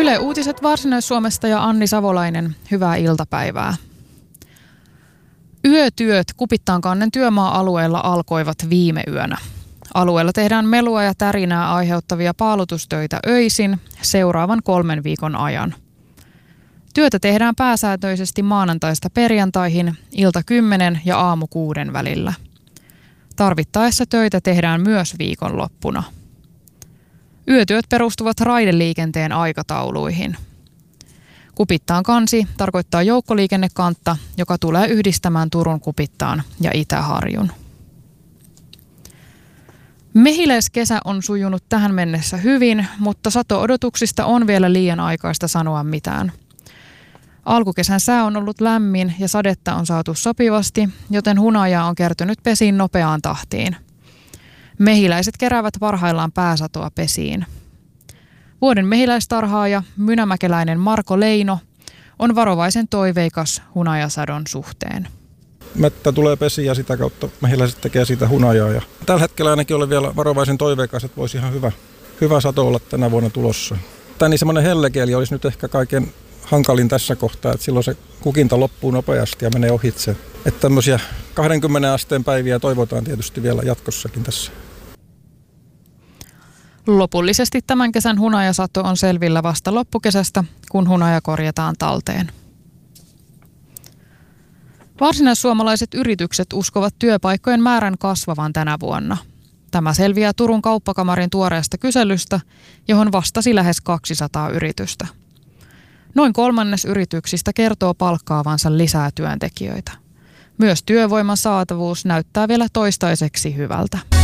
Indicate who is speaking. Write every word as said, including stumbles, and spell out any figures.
Speaker 1: Yle Uutiset Varsinais-Suomesta ja Anni Savolainen, hyvää iltapäivää. Yötyöt Kupittaankannen työmaa-alueella alkoivat viime yönä. Alueella tehdään melua ja tärinää aiheuttavia paalutustöitä öisin seuraavan kolmen viikon ajan. Työtä tehdään pääsääntöisesti maanantaista perjantaihin ilta kymmenen ja aamu kuuden välillä. Tarvittaessa töitä tehdään myös viikonloppuna. Yötyöt perustuvat raideliikenteen aikatauluihin. Kupittaan-kansi tarkoittaa joukkoliikennekantta, joka tulee yhdistämään Turun Kupittaan ja Itä-Harjun. Mehiläiskesä on sujunut tähän mennessä hyvin, mutta sato-odotuksista on vielä liian aikaista sanoa mitään. Alkukesän sää on ollut lämmin ja sadetta on saatu sopivasti, joten hunajaa on kertynyt pesiin nopeaan tahtiin. Mehiläiset keräävät parhaillaan pääsatoa pesiin. Vuoden mehiläistarhaaja, mynämäkeläinen Marko Leino, on varovaisen toiveikas hunajasadon suhteen.
Speaker 2: Mettä tulee pesiin ja sitä kautta mehiläiset tekee siitä hunajaa. Ja tällä hetkellä ainakin olen vielä varovaisen toiveikas, että voisi ihan hyvä, hyvä sato olla tänä vuonna tulossa. Tämä niin semmoinen hellekieli olisi nyt ehkä kaiken hankalin tässä kohtaa, että silloin se kukinta loppuu nopeasti ja menee ohitse. Että tämmöisiä kaksikymmentä asteen päiviä toivotaan tietysti vielä jatkossakin tässä.
Speaker 1: Lopullisesti tämän kesän hunajasato on selvillä vasta loppukesästä, kun hunaja korjataan talteen. Varsinaissuomalaiset yritykset uskovat työpaikkojen määrän kasvavan tänä vuonna. Tämä selviää Turun kauppakamarin tuoreesta kyselystä, johon vastasi lähes kaksisataa yritystä. Noin kolmannes yrityksistä kertoo palkkaavansa lisää työntekijöitä. Myös työvoiman saatavuus näyttää vielä toistaiseksi hyvältä.